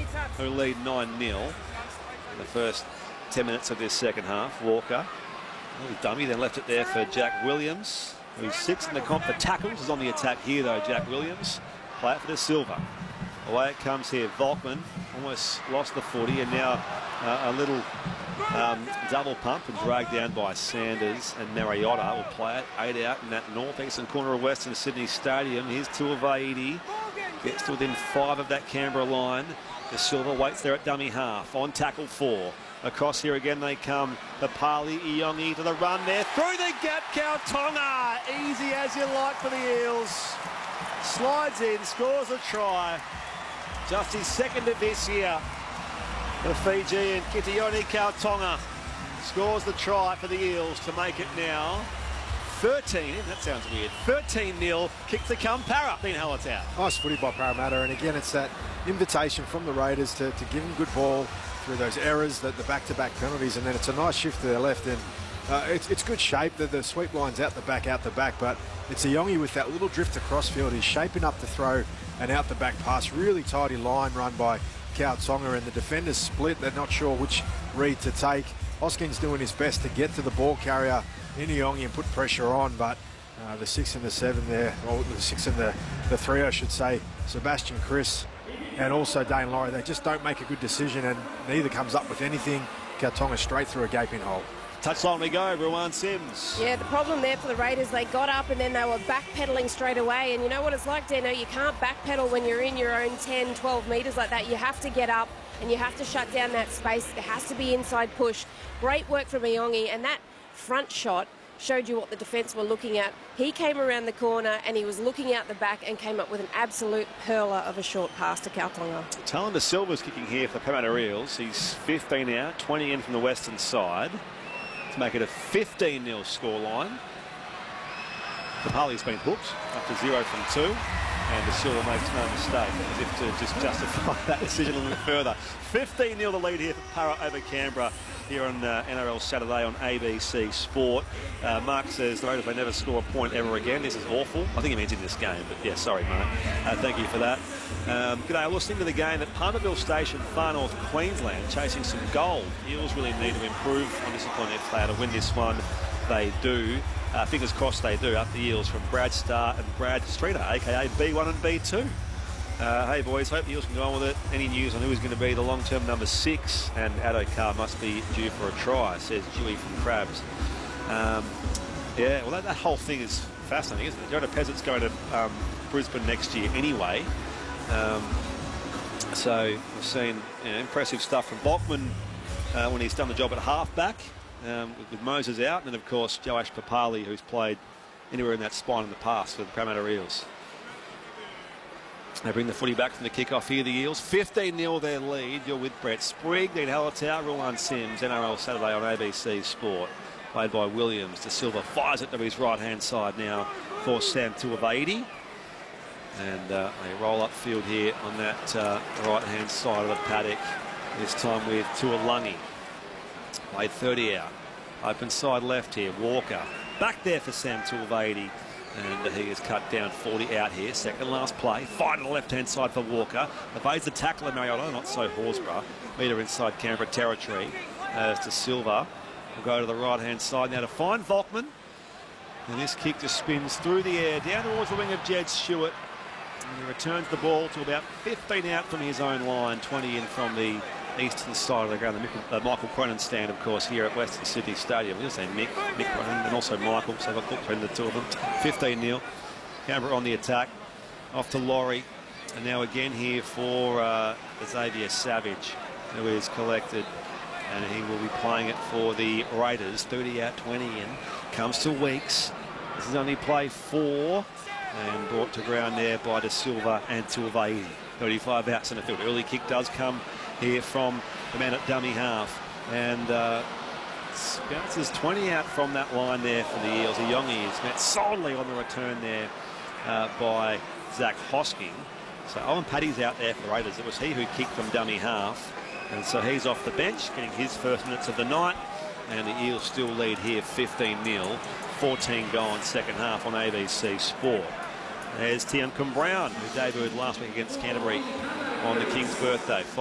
who lead 9-0 in the first 10 minutes of this second half. Walker, dummy, then left it there for Jack Williams, who's 6th in the comp for tackles. Is on the attack here though, Jack Williams. Play it for De Silva. Away it comes here. Volkman almost lost the footy, and now a little double pump and dragged down by Sanders, and Mariota will play it 8 out in that northeastern corner of Western Sydney Stadium. Here's Tuivasa, gets to within 5 of that Canberra line. De Silva waits there at dummy half. On tackle 4. Across here again they come. Papali Iongi to the run there. Through the gap, Kautonga. Easy as you like for the Eels. Slides in, scores a try. Just his second of this year. The Fijian Kitione Kautonga scores the try for the Eels to make it now 13, that sounds weird, 13-0, kick to come Para, then Hallertau. Nice footy by Parramatta, and again it's that invitation from the Raiders to give them good ball through those errors, the back-to-back penalties, and then it's a nice shift to their left, and it's good shape. The sweep line's out the back, but it's Iongi with that little drift across field. He's shaping up the throw and out the back pass. Really tidy line run by Kautonga, and the defenders split. They're not sure which read to take. Hoskins doing his best to get to the ball carrier in Iongi and put pressure on, but the 6 and the 7 there, or the 6 and the 3 I should say, Sebastian Chris and also Dane Laurie, they just don't make a good decision, and neither comes up with anything. Kautonga straight through a gaping hole. Touchline we go, Ruan Sims. Yeah, the problem there for the Raiders, they got up and then they were backpedaling straight away. And you know what it's like, Dano? You can't backpedal when you're in your own 10, 12 metres like that. You have to get up and you have to shut down that space. There has to be inside push. Great work from Iongi, and that front shot showed you what the defence were looking at. He came around the corner and he was looking out the back and came up with an absolute perler of a short pass to Kautonga. Talon De Silva's kicking here for the Parramatta Eels. He's 15 out, 20 in from the western side to make it a 15-0 scoreline. Papali's been hooked up to 0 from 2, and De Silva makes no mistake, as if to just justify that decision a little bit further. 15-0 the lead here for Para over Canberra here on NRL Saturday on ABC Sport. Mark says the Raiders may never score a point ever again. This is awful. I think he means in this game, but yeah, sorry, Mark. Thank you for that. G'day, I'm listening to the game at Palmerville Station, far north Queensland, chasing some gold. Eels really need to improve. I'm disappointed if they are to win this one. They do. Fingers crossed they do. Up the Eels from Brad Starr and Brad Streeter, aka B1 and B2. Hey boys, hope the Eels can go on with it. Any news on who is going to be the long-term number 6? And Addo Carr must be due for a try, says Dewey from Crabs. Yeah, well that whole thing is fascinating, isn't it? Jonah Peasant's going to Brisbane next year anyway. So we've seen impressive stuff from Volkman when he's done the job at halfback with Moses out, and then of course Joash Papali, who's played anywhere in that spine in the past for the Parramatta Eels. They bring the footy back from the kickoff here, the Eels. 15-0 their lead. You're with Brett Sprigg, Dean Hallertau, Ruan Sims, NRL Saturday on ABC Sport. Played by Williams. De Silva fires it to his right-hand side now for Sam Tuivasa. And they roll upfield here on that right-hand side of the paddock. This time with Tuilagi. Played 30 out. Open side left here. Walker. Back there for Sam Tuivasa. And he is cut down 40 out here. Second last play. Fight on the left-hand side for Walker. Evades the tackle of Mariota, not so Horsburgh. Meter inside Canberra territory. As De Silva will go to the right-hand side now to find Volkman. And this kick just spins through the air, down towards the wing of Jed Stewart. And he returns the ball to about 15 out from his own line, 20 in from the eastern side of the ground. The Michael Cronin stand, of course, here at Western Sydney Stadium. We'll say Mick Cronin and also Michael, so they've got booked between the two of them. 15-0. Canberra on the attack. Off to Laurie. And now again here for Xavier Savage, who is collected. And he will be playing it for the Raiders. 30 out, 20 in. Comes to Weeks. This is only play 4. And brought to ground there by De Silva and Tuivasa. 35 out centre field. Early kick does come here from the man at dummy half. And bounces 20 out from that line there for the Eels. Iongi is met solidly on the return there by Zach Hosking. So Owen Paddy's out there for Raiders. It was he who kicked from dummy half. And so he's off the bench, getting his first minutes of the night. And the Eels still lead here 15-0. 14 gone second half on ABC Sport. There's Tiancum Brown, who debuted last week against Canterbury on the King's birthday.